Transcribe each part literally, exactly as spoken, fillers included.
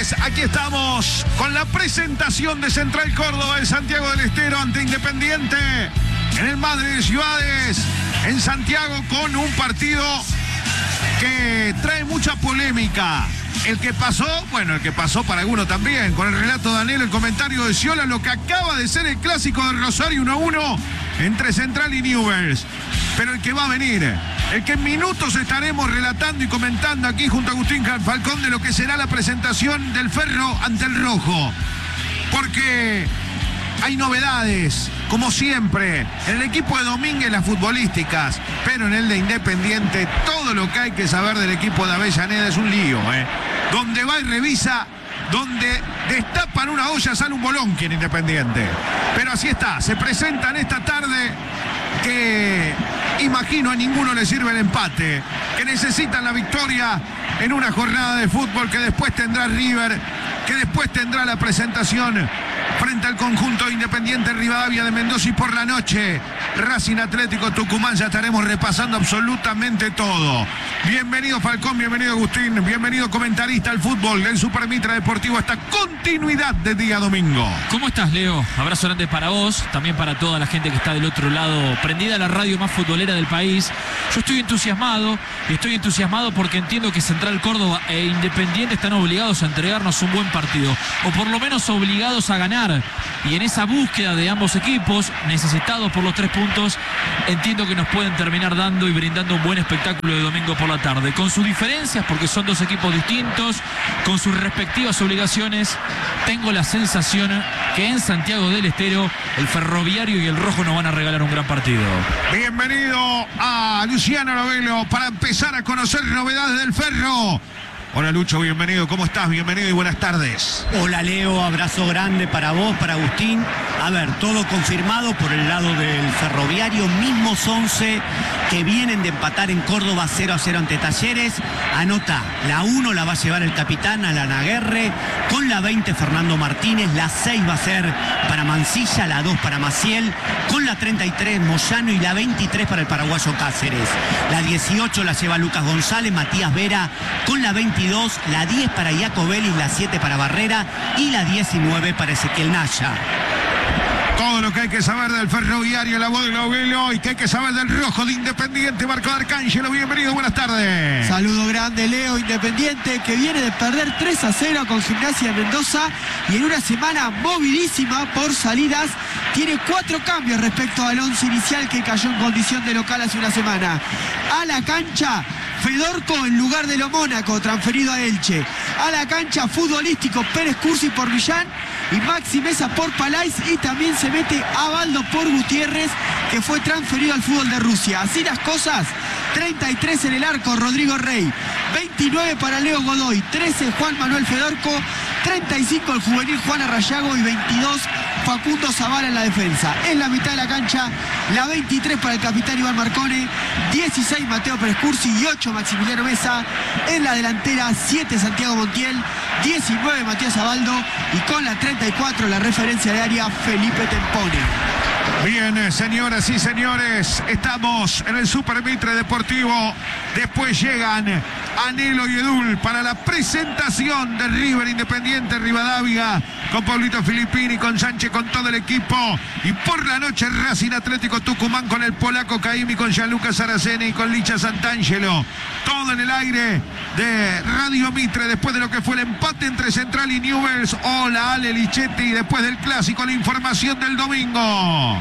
señores, aquí estamos con la presentación de Central Córdoba de Santiago del Estero ante Independiente en el Madre de Ciudades, en Santiago, con un partido que trae mucha polémica. El que pasó, bueno, el que pasó para alguno también, con el relato de Danilo, el comentario de Sciolá, lo que acaba de ser el clásico de Rosario uno a uno entre Central y Newell's. Pero el que va a venir, el que en minutos estaremos relatando y comentando aquí junto a Agustín Falcón de lo que será la presentación del Ferro ante el Rojo. Porque hay novedades, como siempre, en el equipo de Domínguez las futbolísticas, pero en el de Independiente todo lo que hay que saber del equipo de Avellaneda es un lío, ¿eh? Donde va y revisa, donde destapan una olla sale un bolón que en Independiente. Pero así está, se presentan esta tarde que imagino a ninguno le sirve el empate, que necesitan la victoria en una jornada de fútbol que después tendrá River, que después tendrá la presentación frente al conjunto Independiente Rivadavia de Mendoza, y por la noche Racing Atlético Tucumán. Ya estaremos repasando absolutamente todo. Bienvenido Falcón, bienvenido Agustín, bienvenido comentarista al fútbol del Super Mitra Deportivo, esta continuidad de día domingo. ¿Cómo estás, Leo? Abrazo grande para vos, también para toda la gente que está del otro lado, prendida a la radio más futbolera del país. Yo estoy entusiasmado, y estoy entusiasmado porque entiendo que Central Córdoba e Independiente están obligados a entregarnos un buen partido, o por lo menos obligados a ganar. Y en esa búsqueda de ambos equipos, necesitados por los tres puntos, entiendo que nos pueden terminar dando y brindando un buen espectáculo de domingo por la tarde. Con sus diferencias, porque son dos equipos distintos, con sus respectivas obligaciones, tengo la sensación que en Santiago del Estero el Ferroviario y el Rojo nos van a regalar un gran partido. Bienvenido a Luciano Lovelo para empezar a conocer novedades del Ferro. Hola Lucho, bienvenido, ¿cómo estás? Bienvenido y buenas tardes. Hola Leo, abrazo grande para vos, para Agustín. A ver, todo confirmado por el lado del Ferroviario, mismos once que vienen de empatar en Córdoba cero a cero ante Talleres. Anota, la uno la va a llevar el capitán Alan Aguerre, con la veinte Fernando Martínez, la seis va a ser para Mancilla, la dos para Maciel, con la treinta y tres Moyano y la veintitrés para el paraguayo Cáceres. La dieciocho la lleva Lucas González, Matías Vera, con la veintidós, la diez para Iacobelli, la siete para Barrera y la diecinueve para Ezequiel Naya. Todo lo que hay que saber del Ferroviario, la voz de Lovelo, y que hay que saber del Rojo de Independiente, Marco Arcángelo. Bienvenido, buenas tardes. Saludo grande, Leo. Independiente que viene de perder tres a cero con Gimnasia de Mendoza, y en una semana movidísima por salidas tiene cuatro cambios respecto al once inicial que cayó en condición de local hace una semana. A la cancha Fedorco en lugar de Lo Mónaco, transferido a Elche. A la cancha futbolístico Pérez Cursi por Millán y Maxi Mesa por Palais, y también se mete a Baldo por Gutiérrez, que fue transferido al fútbol de Rusia. Así las cosas, treinta y tres en el arco Rodrigo Rey, veintinueve para Leo Godoy, trece Juan Manuel Fedorco, treinta y cinco el juvenil Juan Arrayago y veintidós Facundo Zavala en la defensa. En la mitad de la cancha, la veintitrés para el capitán Iván Marcone, dieciséis Mateo Pérez Cursi y ocho Maximiliano Mesa. En la delantera, siete Santiago Montiel, diecinueve Matías Abaldo y con la treinta y cuatro la referencia de área Felipe Tempone. Bien, señoras y señores, estamos en el Super Mitre Deportivo. Después llegan Anhelo y Edul para la presentación de River Independiente Rivadavia, con Pablito Filippini, con Sánchez, con todo el equipo. Y por la noche Racing Atlético Tucumán con el polaco Caimi, con Gianluca Saraceni y con Licha Santangelo. Todo en el aire de Radio Mitre después de lo que fue el empate entre Central y Newell's. Hola Ale Lichetti, y después del clásico la información del domingo.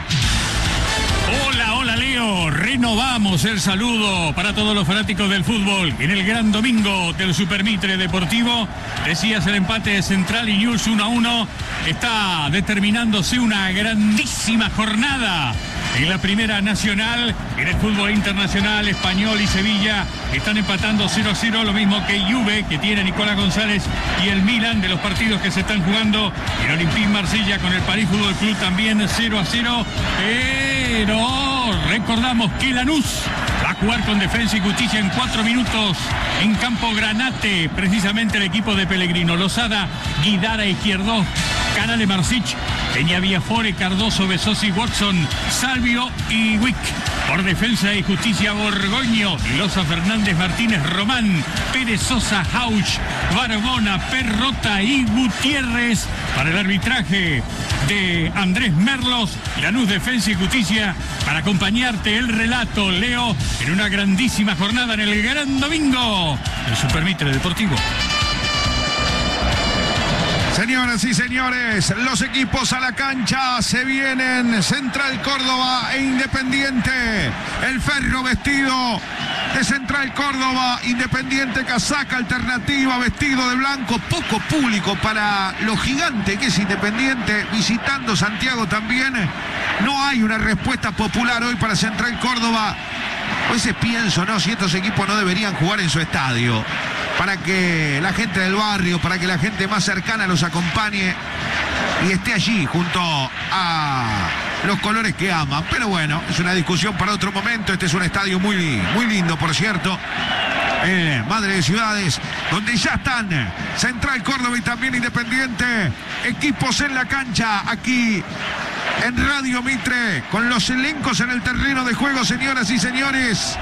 Hola, hola Leo, renovamos el saludo para todos los fanáticos del fútbol en el gran domingo del Super Mitre Deportivo. Decías, el empate de Central y Newell's uno a uno está determinándose una grandísima jornada en la Primera Nacional. En el fútbol internacional, Español y Sevilla están empatando cero a cero, lo mismo que Juve, que tiene Nicolás González, y el Milan, de los partidos que se están jugando. El Olympique Marsella con el París Fútbol Club también cero a cero. Pero recordamos que Lanús va a jugar con Defensa y Justicia en cuatro minutos en Campo Granate, precisamente el equipo de Pellegrino. Lozada, Guidara, Izquierdo, Canale Marsic Peña Viafore, Cardoso, Besosi, Watson, Salvio y Wick. Por Defensa y Justicia, Borgoño, Loza, Fernández, Martínez, Román, Pérez, Sosa, Hauch, Barbona, Perrota y Gutiérrez. Para el arbitraje de Andrés Merlos, Lanús, Defensa y Justicia, para acompañarte el relato, Leo, en una grandísima jornada en el Gran Domingo del Supermitre Deportivo. Señoras y señores, los equipos a la cancha se vienen. Central Córdoba e Independiente. El Ferro vestido de Central Córdoba, Independiente casaca alternativa, vestido de blanco. Poco público para lo gigante que es Independiente, visitando Santiago también. No hay una respuesta popular hoy para Central Córdoba. A veces pienso, ¿no? Si estos equipos no deberían jugar en su estadio, para que la gente del barrio, para que la gente más cercana los acompañe y esté allí junto a los colores que aman. Pero bueno, es una discusión para otro momento. Este es un estadio muy, muy lindo, por cierto. Eh, Madre de Ciudades, donde ya están Central Córdoba y también Independiente. Equipos en la cancha aquí en Radio Mitre, con los elencos en el terreno de juego, señoras y señores.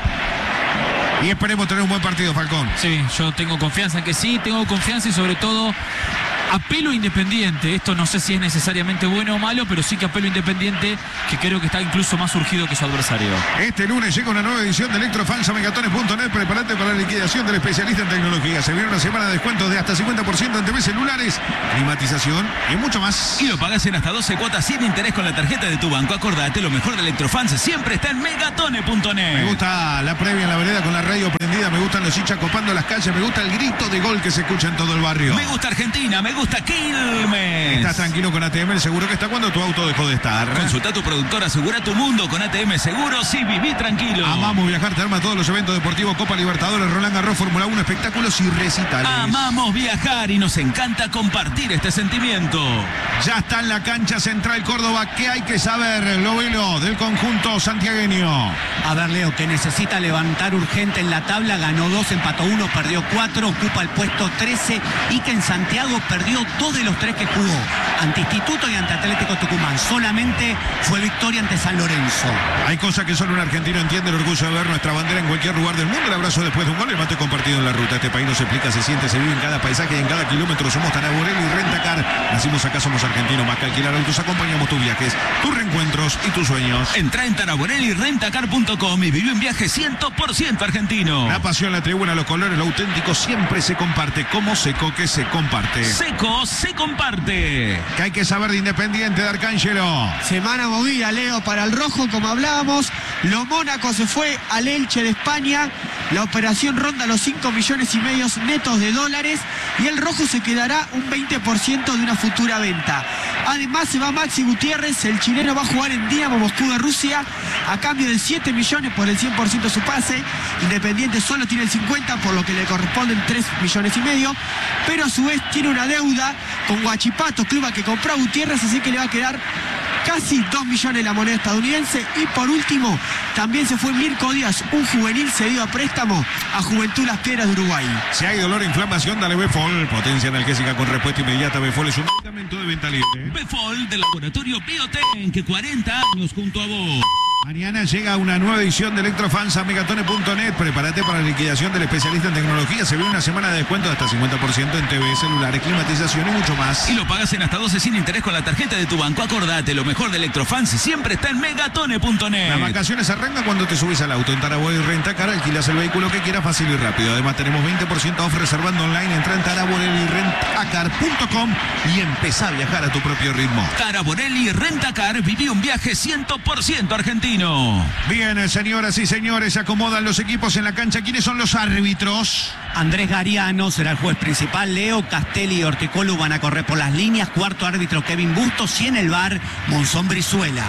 Y esperemos tener un buen partido, Falcón. Sí, yo tengo confianza en que sí, tengo confianza y sobre todo apelo Independiente. Esto no sé si es necesariamente bueno o malo, pero sí que apelo Independiente, que creo que está incluso más urgido que su adversario. Este lunes llega una nueva edición de Electrofans a megatones punto net. Prepárate para la liquidación del especialista en tecnología. Se viene una semana de descuentos de hasta cincuenta por ciento en T V celulares, climatización y mucho más. Y lo pagás en hasta doce cuotas sin interés con la tarjeta de tu banco. Acordate, lo mejor de Electrofans siempre está en megatone punto net. Me gusta la previa en la vereda con la radio prendida. Me gustan los hinchas copando las calles. Me gusta el grito de gol que se escucha en todo el barrio. Me gusta Argentina, me gusta Quilmes. Estás tranquilo con A T M, el seguro que está cuando tu auto dejó de estar. Consulta a tu productor, asegura tu mundo con A T M Seguros y viví tranquilo. Amamos viajar, te arma todos los eventos deportivos, Copa Libertadores, Roland Garros, Fórmula uno, espectáculos y recitales. Amamos viajar y nos encanta compartir este sentimiento. Ya está en la cancha Central Córdoba. ¿Qué hay que saber, Lovelo, del conjunto santiagueño? A ver, Leo, que necesita levantar urgente en la tabla. Ganó dos, empató uno, perdió cuatro, ocupa el puesto trece. Y que en Santiago perdió dos de los tres que jugó. Ante Instituto y ante Atlético Tucumán. Solamente fue victoria ante San Lorenzo. Hay cosas que solo un argentino entiende. El orgullo de ver nuestra bandera en cualquier lugar del mundo. El abrazo después de un gol, el mate compartido en la ruta. Este país no se explica, se siente, se vive en cada paisaje y en cada kilómetro. Somos Taraborelli y Rentacar. Nacimos acá, somos argentinos. Más que alquilar autos, acompañamos tus viajes, tus reencuentros y tus sueños. Entra en taraborelli y rentacar punto com y vive un viaje cien por ciento argentino. La pasión, la tribuna, los colores, lo auténtico siempre se comparte. Como Seco, que se comparte. Seco se comparte. ¿Qué hay que saber de Independiente, de Arcángelo? Semana movida, Leo, para el rojo, como hablábamos. Lo Mónaco se fue al Elche de España. La operación ronda los cinco millones y medio netos de dólares. Y el rojo se quedará un veinte por ciento de una futura venta. Además se va Maxi Gutiérrez. El chileno va a jugar en Dinamo Moscú de Rusia a cambio de siete millones por el cien por ciento de su pase. Independiente solo tiene el cincuenta, por lo que le corresponden tres millones y medio. Pero a su vez tiene una deuda con Huachipato, club a que compró a Gutiérrez, así que le va a quedar casi dos millones la moneda estadounidense. Y por último, también se fue Mirko Díaz, un juvenil cedido a préstamo a Juventud Las Piedras de Uruguay. Si hay dolor e inflamación, dale Befol. Potencia analgésica con respuesta inmediata. Befol es un medicamento de venta libre. Befol del laboratorio Bioten, que cuarenta años junto a vos. Mañana llega una nueva edición de Electrofans a megatone punto net. Prepárate para la liquidación del especialista en tecnología. Se viene una semana de descuento de hasta cincuenta por ciento en T V, celulares, climatización y mucho más. Y lo pagas en hasta doce sin interés con la tarjeta de tu banco. Acordate, lo mejor de Electrofans siempre está en megatone punto net. Las vacaciones arrancan cuando te subes al auto. En Taraborelli y Rentacar alquilas el vehículo que quieras fácil y rápido. Además tenemos veinte por ciento off reservando online. Entra en taraborelli y rentacar punto com y empezá a viajar a tu propio ritmo. Taraborelli y Rentacar, viví un viaje cien por ciento argentino. Bien, señoras y señores, se acomodan los equipos en la cancha. ¿Quiénes son los árbitros? Andrés Gariano será el juez principal. Leo Castelli y Horticolo van a correr por las líneas. Cuarto árbitro Kevin Bustos y en el bar Monzón Brizuela.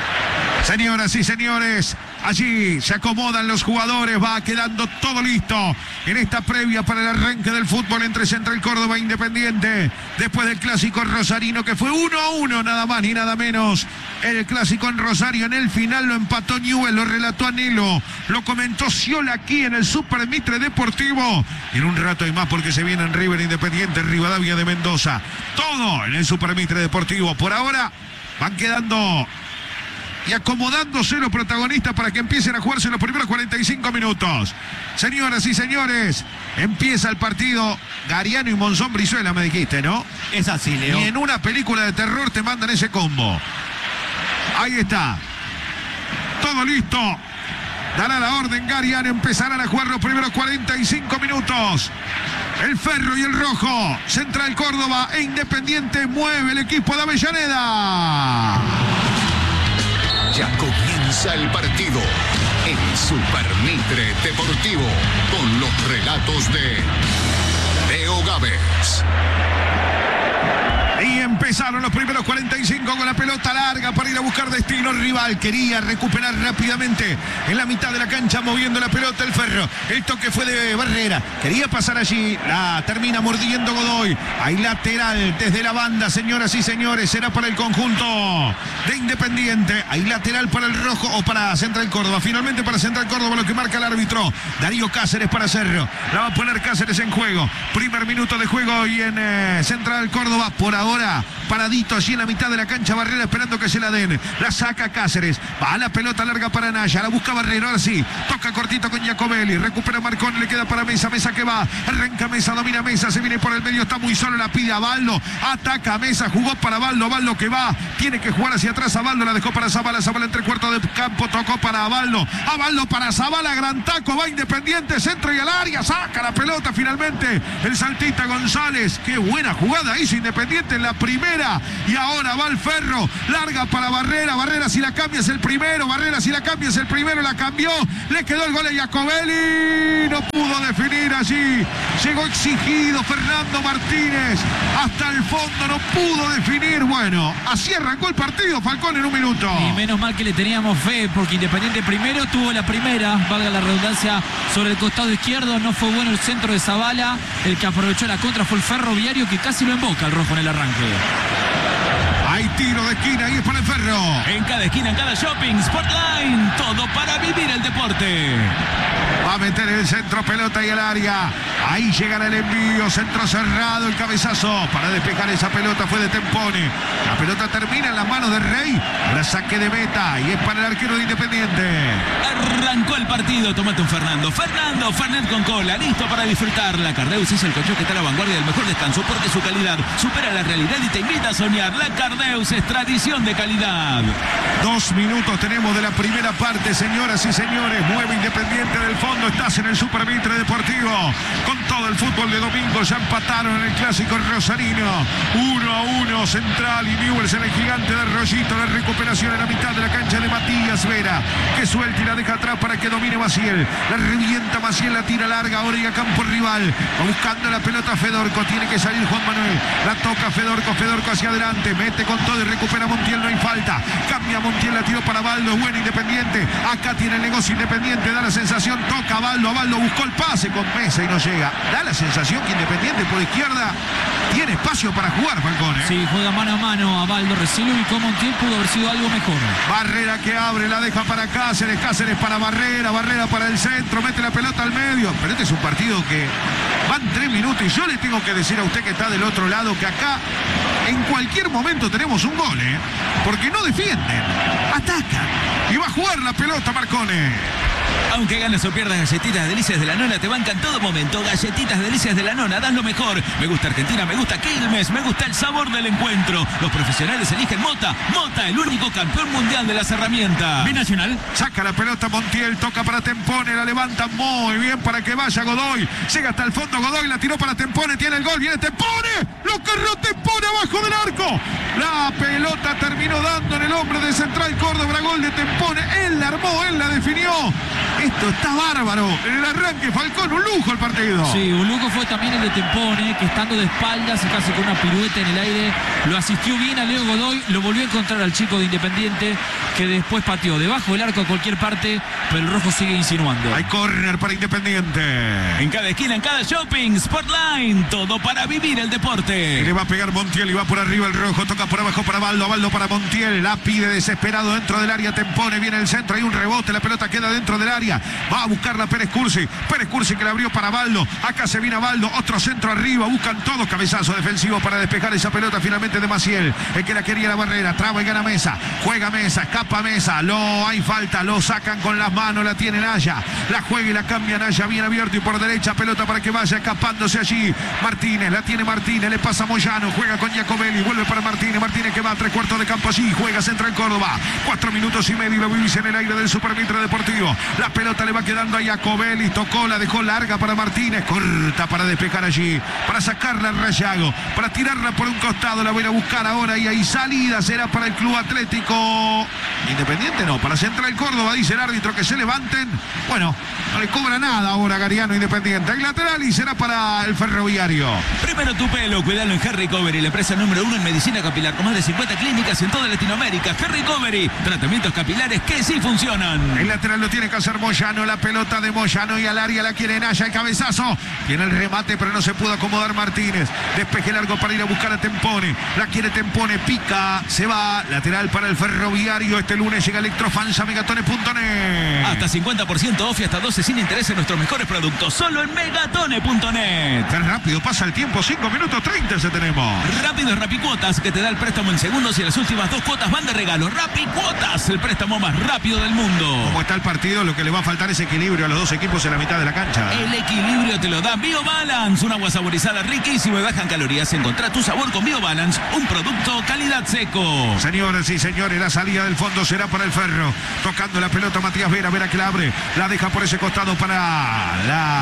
Señoras y señores, allí se acomodan los jugadores, va quedando todo listo en esta previa para el arranque del fútbol entre Central Córdoba e Independiente, después del clásico rosarino que fue uno a uno, nada más ni nada menos, el clásico en Rosario. En el final lo empató Newell, lo relató Anelo, lo comentó Sciol aquí en el Super Mitre Deportivo. Y en un rato hay más porque se vienen River, Independiente, Rivadavia de Mendoza. Todo en el Super Mitre Deportivo. Por ahora van quedando y acomodándose los protagonistas para que empiecen a jugarse los primeros cuarenta y cinco minutos. Señoras y señores, empieza el partido. Gariano y Monzón Brizuela, me dijiste, ¿no? Es así, Leo. Y en una película de terror te mandan ese combo. Ahí está. Todo listo. Dará la orden Gariano. Empezarán a jugar los primeros cuarenta y cinco minutos. El Ferro y el Rojo. Central Córdoba e Independiente mueve el equipo de Avellaneda. Ya comienza el partido. El Super Mitre Deportivo. Con los relatos de Leo Gávez. Y empezaron los primeros cuarenta y cinco con la pelota larga para ir a buscar destino rival. Quería recuperar rápidamente en la mitad de la cancha moviendo la pelota el Ferro. El toque fue de Barrera. Quería pasar allí. La termina mordiendo Godoy. Hay lateral desde la banda, señoras y señores. Será para el conjunto de Independiente. Hay lateral para el Rojo o para Central Córdoba. Finalmente para Central Córdoba lo que marca el árbitro. Darío Cáceres para Cerro. La va a poner Cáceres en juego. Primer minuto de juego y en eh, Central Córdoba por ahora. Paradito allí en la mitad de la cancha Barrera esperando que se la den. La saca Cáceres. Va la pelota larga para Naya. La busca Barrera. Ahora sí. Toca cortito con Giacobelli. Recupera Marcón. Le queda para Mesa. Mesa que va. Arranca Mesa. Domina Mesa. Se viene por el medio. Está muy solo. La pide a Baldo. Ataca a Mesa. Jugó para Baldo. Baldo que va. Tiene que jugar hacia atrás a Baldo. La dejó para Zabala. Zabala entre cuartos de campo. Tocó para Baldo. A Baldo para Zabala. Gran taco. Va Independiente. Centro y al área. Saca la pelota finalmente. El saltita González. Qué buena jugada hizo Independiente en la primera. Y ahora va el Ferro. Larga para Barrera. Barrera si la cambia es el primero. Barrera si la cambia es el primero. La cambió. Le quedó el gol a Giacobelli. No pudo definir allí. Llegó exigido Fernando Martínez. Hasta el fondo no pudo definir. Bueno, así arrancó el partido Falcón en un minuto. Y menos mal que le teníamos fe porque Independiente primero tuvo la primera. Valga la redundancia sobre el costado izquierdo. No fue bueno el centro de Zabala. El que aprovechó la contra fue el Ferroviario que casi lo emboca al Rojo en el arranque. Hay tiro de esquina y es para el Ferro. En cada esquina, en cada shopping, Sportline, todo para vivir el deporte. Va a meter el centro, pelota y el área. Ahí llegará el envío, centro cerrado, el cabezazo para despejar esa pelota fue de Tempone. La pelota termina en las manos de Rey. Ahora saque de meta y es para el arquero de Independiente. Arrancó el partido, tomate un Fernando. Fernando, Fernet con cola, listo para disfrutar. La Cardeus es el colchón que está a la vanguardia del mejor descanso porque su calidad supera la realidad y te invita a soñar. La Cardeus es tradición de calidad. Dos minutos tenemos de la primera parte, señoras y señores. Mueve Independiente del fondo. Estás en el Super Mitre Deportivo. Con todo el fútbol de domingo ya empataron en el clásico rosarino. Uno a uno, Central y Newell's en el gigante de Rollito. La recuperación en la mitad de la cancha de Matías Vera. Que suelta y la deja atrás para que domine Maciel. La revienta Maciel, la tira larga. Ahora y a campo rival. Va buscando la pelota Fedorco. Tiene que salir Juan Manuel. La toca Fedorco. Fedorco hacia adelante. Mete con todo y recupera Montiel. No hay falta. Cambia Montiel. La tiró para Baldo. Es bueno Independiente. Acá tiene el negocio Independiente. Da la sensación. Toca a Baldo. A Baldo buscó el pase con Mesa y no llega. Da la sensación que Independiente por izquierda tiene espacio para jugar, Falcón, ¿eh? Sí, juega mano a mano a Baldo. Recién lo ubicó Montiel. Pudo haber sido algo mejor. Barrera que abre. La deja para Cáceres. Cáceres para Barrera. Barrera para el centro. Mete la pelota al medio. Pero este es un partido que van tres minutos. Y yo le tengo que decir a usted que está del otro lado que acá en cualquier momento tenemos un gol, ¿eh? Porque no defienden. Atacan. Y va a jugar la pelota Marcone. Aunque ganes o pierdas, Galletitas Delicias de la Nona te bancan todo momento. Galletitas Delicias de la Nona, dan lo mejor. Me gusta Argentina, me gusta Quilmes, me gusta el sabor del encuentro. Los profesionales eligen Mota. Mota, el único campeón mundial de las herramientas. Binacional. Saca la pelota Montiel, toca para Tempone, la levanta muy bien para que vaya Godoy. Llega hasta el fondo Godoy, la tiró para Tempone, tiene el gol, viene Tempone. Lo cargó Tempone abajo del arco. La pelota terminó dando en el hombre de Central Córdoba, gol de Tempone. Él la armó, él la definió. Esto está bárbaro. En el arranque, Falcón, un lujo el partido. Sí, un lujo fue también el de Tempone, que estando de espaldas y casi con una pirueta en el aire, lo asistió bien a Leo Godoy, lo volvió a encontrar al chico de Independiente, que después pateó debajo del arco a cualquier parte, pero el rojo sigue insinuando. Hay córner para Independiente. En cada esquina, en cada shopping, Sportline, todo para vivir el deporte. Y le va a pegar Montiel y va por arriba el rojo, toca por abajo para Baldo, Baldo para Montiel, la pide desesperado dentro del área, Tempone, viene el centro, hay un rebote, la pelota queda dentro del área, va a buscarla Pérez Cursi, Pérez Cursi que la abrió para Baldo, acá se viene a Baldo, otro centro arriba, buscan todos, cabezazo defensivo para despejar esa pelota finalmente de Maciel, el que la quería la barrera, traba y gana Mesa, juega Mesa, escapa Mesa, lo hay falta, lo sacan con las manos, la tiene Naya, la juega y la cambia Naya, bien abierto y por derecha, pelota para que vaya escapándose allí, Martínez, la tiene Martínez, le pasa a Moyano, juega con Giacobelli, vuelve para Martínez, Martínez que va a tres cuartos de campo allí, juega Central Córdoba, cuatro minutos y medio, lo vivís en el aire del Supermitre Deportivo, la pelota le va quedando a Giacobelli, tocó, la dejó larga para Martínez, corta para despejar allí, para sacarla al Rayago, para tirarla por un costado, la voy a buscar ahora y ahí salida será para el Club Atlético Independiente, no, para Central Córdoba, dice el árbitro que se levanten, bueno, no le cobra nada ahora Gariano Independiente, el lateral y será para el Ferroviario. Primero tu pelo, cuidalo en Hair Recovery, la empresa número uno en medicina capilar, con más de cincuenta clínicas en toda Latinoamérica. Hair Recovery, tratamientos capilares que sí funcionan. El lateral lo tiene que hacer Moyano, la pelota de Moyano y al área la quiere Naya, el cabezazo, tiene el remate pero no se pudo acomodar Martínez, despeje largo para ir a buscar a Tempone, la quiere Tempone, pica, se va, lateral para el Ferroviario, este lunes llega Electrofans a megatone punto net. Hasta cincuenta por ciento off y hasta doce sin interés en nuestros mejores productos, solo en megatone punto net. Qué rápido pasa el tiempo, cinco minutos treinta se tenemos. Rápido es Rapicuotas, que te da el préstamo en segundos y las últimas dos cuotas van de regalo. Rapicuotas, el préstamo más rápido del mundo. Como está el partido, lo que le va a faltar es equilibrio a los dos equipos en la mitad de la cancha. El equilibrio te lo da BioBalance, un agua saborizada riquísima y baja en calorías. Encontrá tu sabor con BioBalance, un producto calidad seco. Señoras y señores, la salida del fondo será para el Ferro. Tocando la pelota Matías Vera, Vera que la abre, la deja por ese costado para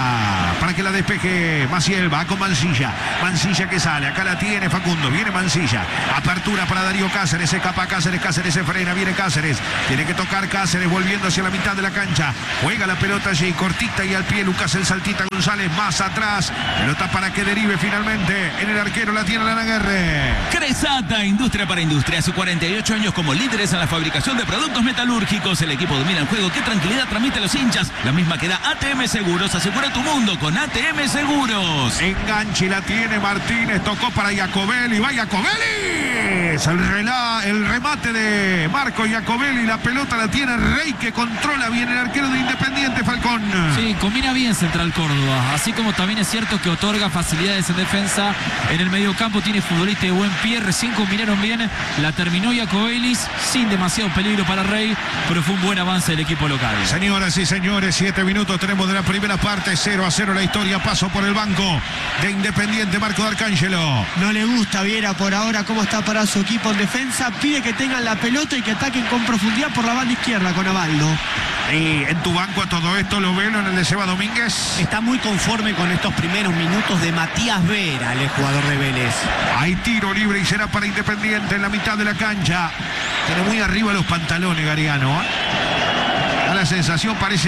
la para que la despeje Maciel, va con Mancilla. Mancilla que sale, acá la tiene Facundo, viene Mancilla. Apertura para Darío Cáceres, escapa Cáceres, Cáceres se frena, viene Cáceres. Tiene que tocar Cáceres, volviendo hacia la mitad de la cancha. Juega la pelota allí, cortita y al pie Lucas el Saltita González, más atrás. Pelota para que derive finalmente. En el arquero la tiene Lana Guerre. Cresata, industria para industria. Hace cuarenta y ocho años como líderes en la fabricación de productos metalúrgicos. El equipo domina el juego. ¿Qué tranquilidad transmite a los hinchas? La misma que da A T M Seguros. Asegura tu mundo con A T M Seguros. Enganche la tiene Martínez, tocó para Giacobelli, va Giacobelli. Es el, relá, el remate de Marco Giacobelli, la pelota la tiene Rey que controla bien el arquero de Independiente, Falcón. Sí, combina bien Central Córdoba, así como también es cierto que otorga facilidades en defensa. En el mediocampo tiene futbolista de buen pie, recién combinaron bien, la terminó Giacobelli sin demasiado peligro para Rey, pero fue un buen avance del equipo local. Señoras y señores, siete minutos tenemos de la primera parte, cero a cero la historia, paso por el banco de Independiente, Marco D'Arcángelo. No le gusta Viera por ahora cómo está para su equipo en defensa, pide que tengan la pelota y que ataquen con profundidad por la banda izquierda con Abaldo. Y en tu banco a todo esto lo veo en el de Seba Domínguez. Está muy conforme con estos primeros minutos de Matías Vera, el jugador de Vélez. Hay tiro libre y será para Independiente en la mitad de la cancha. Tiene muy arriba los pantalones Gariano, ¿eh? Da la sensación, parece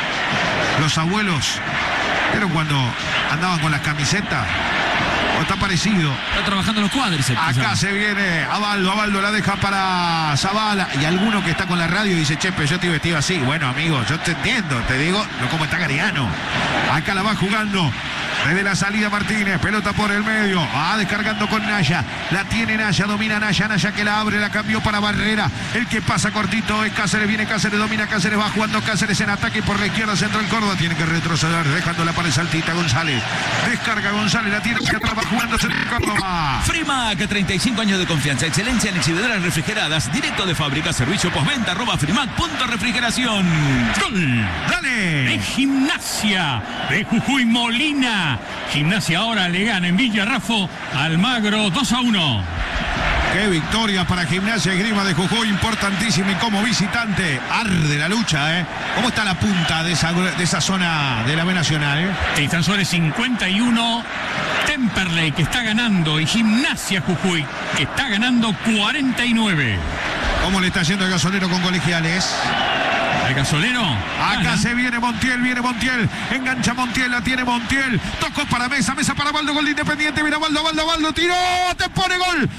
los abuelos, pero cuando andaban con las camisetas. O está parecido. Está trabajando los cuádriceps. Acá se viene Abaldo, Abaldo la deja para Zavala. Y alguno que está con la radio dice, che, pero yo estoy vestido así. Bueno, amigo, yo te entiendo, te digo, no como está Gariano. Acá la va jugando. Desde la salida Martínez, pelota por el medio, va descargando con Naya, la tiene Naya, domina Naya, Naya que la abre, la cambió para Barrera, el que pasa cortito es Cáceres, viene Cáceres, domina Cáceres, va jugando Cáceres en ataque por la izquierda, Central Córdoba, tiene que retroceder, dejándola para el Saltita González, descarga González, la tiene que atrás, va jugando Central Córdoba. Frimac, treinta y cinco años de confianza, excelencia en exhibidoras refrigeradas, directo de fábrica, servicio postventa, arroba frimac punto refrigeración. ¡Gol! ¡Dale! De Gimnasia de Jujuy Molina. Gimnasia ahora le gana en Villarrafo Almagro dos a uno. Qué victoria para Gimnasia y Esgrima de Jujuy, importantísima y como visitante. Arde la lucha, ¿eh? ¿Cómo está la punta de esa, de esa zona de la B Nacional, eh? El tan solo es cincuenta y uno. Temperley que está ganando y Gimnasia Jujuy que está ganando cuarenta y nueve. ¿Cómo le está yendo el Gasolero con Colegiales? ¿El gasolero? Acá Gana. se viene Montiel, viene Montiel. Engancha Montiel, la tiene Montiel. Tocó para Mesa, Mesa para Baldo, gol de Independiente. Mira Baldo, Baldo, Baldo, tiró, te pone gol. ¡Gol!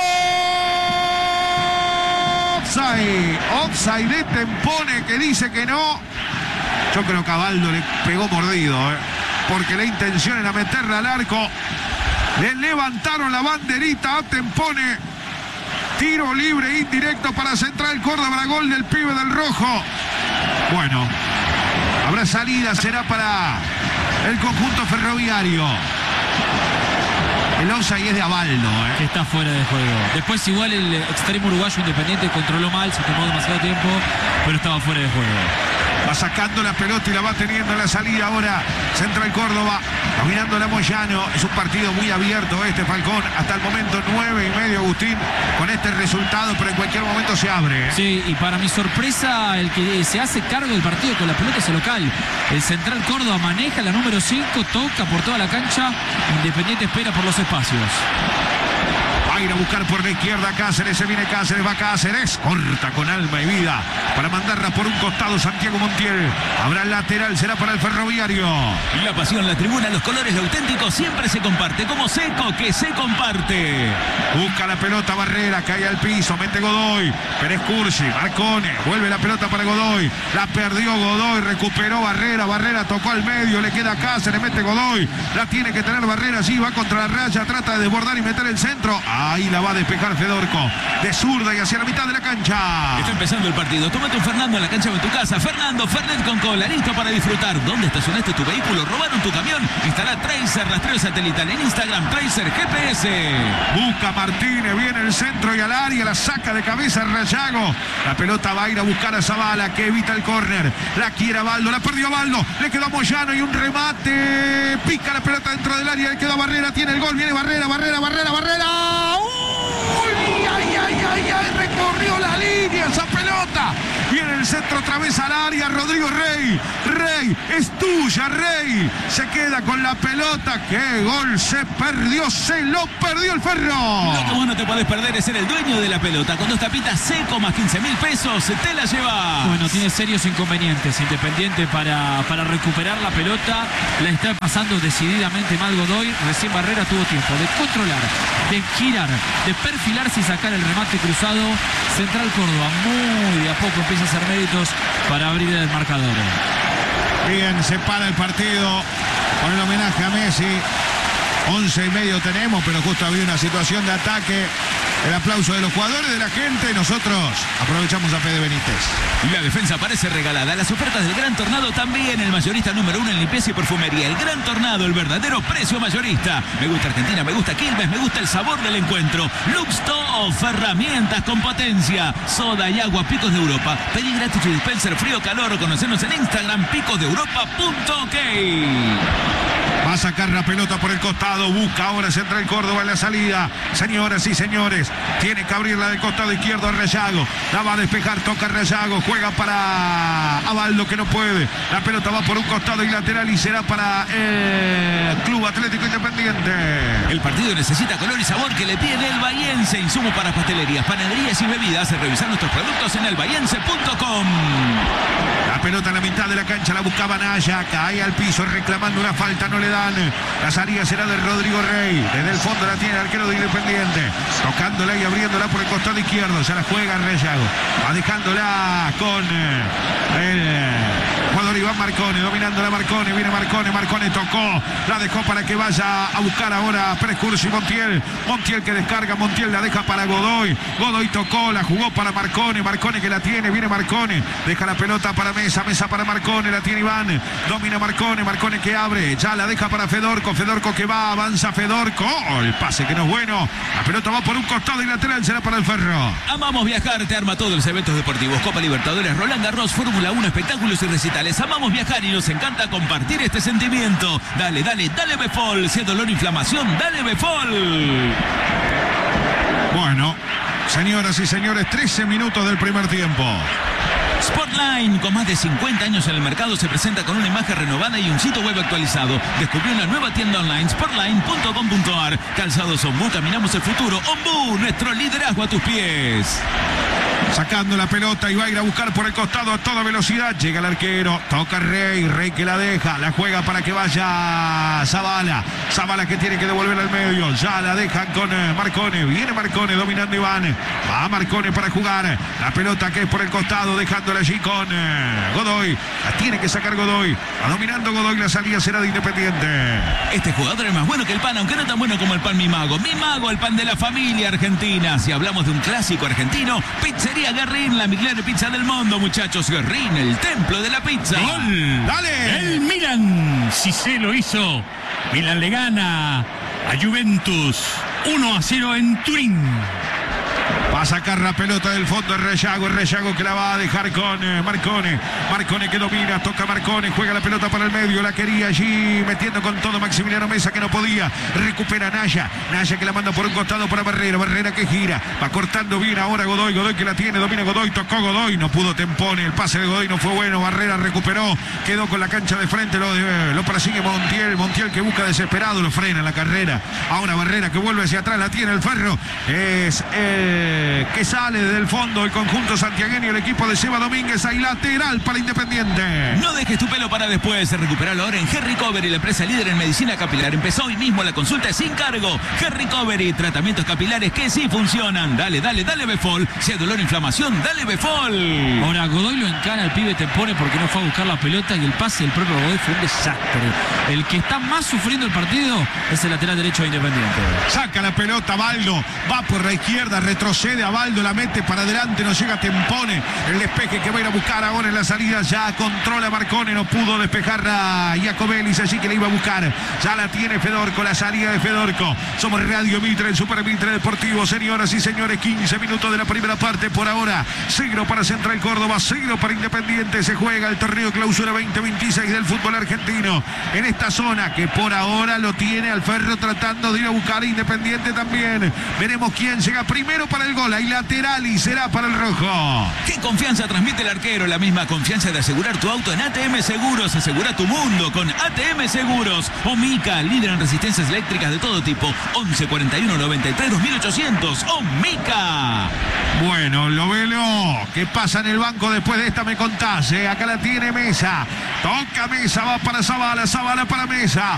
Offside, offside de Tempone que dice que no. Yo creo que a Baldo le pegó mordido, ¿eh? Porque la intención era meterla al arco. Le levantaron la banderita a Tempone. Tiro libre indirecto para Central Córdoba, gol del pibe del rojo. Bueno, habrá salida, será para el conjunto ferroviario. El offside es de Abaldo, ¿eh? Que está fuera de juego. Después igual el extremo uruguayo Independiente controló mal, se tomó demasiado tiempo, pero estaba fuera de juego. Va sacando la pelota y la va teniendo en la salida ahora Central Córdoba, dominando la Moyano. Es un partido muy abierto este, Falcón. Hasta el momento nueve y medio, Agustín, con este resultado, pero en cualquier momento se abre, ¿eh? Sí, y para mi sorpresa, el que se hace cargo del partido con la pelota es el local. El Central Córdoba maneja la número cinco, toca por toda la cancha. Independiente espera por los espacios. Va a ir a buscar por la izquierda Cáceres, se viene Cáceres, va Cáceres, corta con alma y vida para mandarla por un costado Santiago Montiel. Habrá lateral, será para el Ferroviario. La pasión, la tribuna, los colores, lo auténtico siempre se comparte. Como Seco, que se comparte. Busca la pelota Barrera, cae al piso, mete Godoy. Pérez Cursi, Marcone, vuelve la pelota para Godoy. La perdió Godoy, recuperó Barrera. Barrera tocó al medio, le queda Cáceres, mete Godoy. La tiene que tener Barrera, sí, va contra la raya, trata de desbordar y meter el centro. Ahí la va a despejar Fedorco. De zurda y hacia la mitad de la cancha. Está empezando el partido. Tómate un Fernando en la cancha de tu casa. Fernando Fernet con cola, listo para disfrutar. ¿Dónde estacionaste tu vehículo? ¿Robaron tu camión? Instala Tracer, rastreo satelital en Instagram. Tracer G P S. Busca Martínez, viene el centro y al área, la saca de cabeza Rayago. La pelota va a ir a buscar a Zavala, que evita el córner. La quiere a Baldo, la perdió a Baldo. Le quedó a Moyano y un remate. Pica la pelota dentro del área, le quedó a Barrera, tiene el gol. Viene Barrera, Barrera, Barrera, Barrera. ¡Uy! ¡Ay, ay, ay, ay! Recorrió la línea esa pelota. Viene el centro otra vez al área. Rodrigo Rey. Rey, es tuya, Rey. Se queda con la pelota. ¡Qué gol! Se perdió, se lo perdió el Ferro. Lo que vos no te podés perder es ser el dueño de la pelota. Con dos tapitas Seco más quince mil pesos, te la lleva. Bueno, tiene serios inconvenientes Independiente para, para recuperar la pelota. La está pasando decididamente mal Godoy. Recién Barrera tuvo tiempo de controlar, de girar, de perfilarse y sacar el remate cruzado. Central Córdoba muy de a poco empieza a hacer méritos para abrir el marcador. Bien, se para el partido con el homenaje a Messi. once y medio tenemos, pero justo había una situación de ataque. El aplauso de los jugadores, de la gente. Nosotros aprovechamos a Fede Benítez. La defensa parece regalada. Las ofertas del Gran Tornado también. El mayorista número uno en limpieza y perfumería. El Gran Tornado, el verdadero precio mayorista. Me gusta Argentina, me gusta Quilmes, me gusta el sabor del encuentro. Luxtoff, herramientas con potencia. Soda y agua, Picos de Europa. Pedí gratis tu dispenser frío calor. Conocernos en Instagram, picos de europa punto ok. Va a sacar la pelota por el costado. Busca ahora Central Córdoba en la salida. Señoras y señores, tiene que abrirla del costado izquierdo a Rayago. La va a despejar, toca Rayago. Juega para Abaldo, que no puede. La pelota va por un costado y lateral y será para el Club Atlético Independiente. El partido necesita color y sabor que le pide el Bahiense. Insumo para pastelerías, panaderías y bebidas. Revisar nuestros productos en el bahiense punto com. La pelota en la mitad de la cancha la buscaba Naya. Cae al piso reclamando una falta. No le dan. La salida será de Rodrigo Rey. Desde el fondo la tiene el arquero de Independiente. Tocándola y abriéndola por el costado izquierdo. Se la juega Rayago. Va dejándola con el jugador Iván Marcone. Dominándola Marcone. Viene Marcone. Marcone tocó. La dejó para que vaya a buscar ahora Pérez Cursi y Montiel. Montiel que descarga. Montiel la deja para Godoy. Godoy tocó. La jugó para Marcone. Marcone que la tiene. Viene Marcone. Deja la pelota para Mesa. Mesa para Marcone. La tiene Iván. Domina Marcone. Marcone que abre. Ya la deja para Fedorco. Fedorco que va. Avanza Fedorco. Oh, el pase que no es bueno. La pelota va por un costado y lateral será para el Ferro. Amamos viajar. Te arma todos los eventos deportivos. Copa Libertadores, Roland Garros, Fórmula uno, espectáculos y recitales. Amamos viajar y nos encanta compartir este sentimiento. Dale, dale, dale Befol. Si es dolor, inflamación, dale Befol. Bueno, señoras y señores, trece minutos del primer tiempo. Sportline, con más de cincuenta años en el mercado, se presenta con una imagen renovada y un sitio web actualizado. Descubrió una nueva tienda online, sportline punto com punto ar. Calzados Ombú, caminamos el futuro. Ombú, nuestro liderazgo a tus pies. Sacando la pelota y va a ir a buscar por el costado a toda velocidad. Llega el arquero, toca Rey, Rey que la deja, la juega para que vaya Zavala. Zavala que tiene que devolver al medio. Ya la dejan con Marcone. Viene Marcone dominando Iván. Va Marcone para jugar. La pelota que es por el costado, dejándola allí con Godoy. La tiene que sacar Godoy. Va dominando Godoy, la salida será de Independiente. Este jugador es más bueno que el pan, aunque no tan bueno como el pan Mi Mago. Mi Mago, el pan de la familia argentina. Si hablamos de un clásico argentino, Pizzería Guerrín, la mejor pizza del mundo, muchachos. Guerrín, el templo de la pizza. ¡Gol! ¡Dale! El Milan, si se lo hizo. Milan le gana a Juventus uno a cero en Turín. Va a sacar la pelota del fondo el Rellago, el Rellago que la va a dejar con eh, Marcone. Marcone que domina, toca Marcone, juega la pelota para el medio, la quería allí metiendo con todo Maximiliano Mesa que no podía. Recupera Naya, Naya que la manda por un costado para Barrera, Barrera que gira, va cortando bien ahora Godoy, Godoy que la tiene, domina Godoy, tocó Godoy, no pudo Tempone, el pase de Godoy no fue bueno, Barrera recuperó, quedó con la cancha de frente, lo, de, lo persigue Montiel, Montiel que busca desesperado, lo frena en la carrera. Ahora Barrera que vuelve hacia atrás, la tiene el Ferro, es el que sale del fondo el conjunto santiagueño, el equipo de Seba Domínguez, hay lateral para Independiente. No dejes tu pelo para después, recuperalo ahora en Hair Recovery, la empresa líder en medicina capilar. Empezó hoy mismo la consulta sin cargo. Hair Recovery, tratamientos capilares que sí funcionan. Dale, dale, dale Befol. Si hay dolor o inflamación, dale Befol. Ahora Godoy lo encana, el pibe Tempone porque no fue a buscar la pelota y el pase del propio Godoy fue un desastre. El que está más sufriendo el partido es el lateral derecho de Independiente. Saca la pelota Baldo, va por la izquierda, retrocede a Baldo, la mete para adelante, no llega Tempone, el despeje que va a ir a buscar ahora en la salida, ya controla Marcone, no pudo despejar a Iacobelis, allí que le iba a buscar, ya la tiene Fedorco, la salida de Fedorco. Somos Radio Mitre, el Super Mitre Deportivo, señoras y señores, quince minutos de la primera parte por ahora, cero para Central Córdoba, cero para Independiente, se juega el torneo Clausura veinte veintiséis del fútbol argentino, en esta zona que por ahora lo tiene al Ferro tratando de ir a buscar a Independiente también, veremos quién llega primero para el gol, hay lateral y será para el rojo. ¿Qué confianza transmite el arquero? La misma confianza de asegurar tu auto en A T M Seguros. Asegura tu mundo con A T M Seguros. Omica, líder en resistencias eléctricas de todo tipo. once cuarenta y uno noventa y tres dos mil ochocientos. Omica. Bueno, lo velo. ¿Qué pasa en el banco después de esta? Me contás, ¿eh? Acá la tiene Mesa. Toca Mesa, va para Zavala, Zavala para Mesa.